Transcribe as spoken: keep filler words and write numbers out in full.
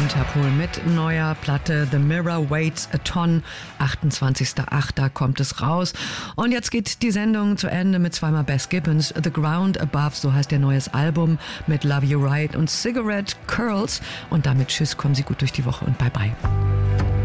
Interpol mit neuer Platte The Mirror Weighs a Ton. achtundzwanzigster achter kommt es raus. Und jetzt geht die Sendung zu Ende mit zweimal Beth Gibbons. The Ground Above, so heißt ihr neues Album, mit Love You Right und Cigarette Curls. Und damit tschüss, kommen Sie gut durch die Woche und bye bye.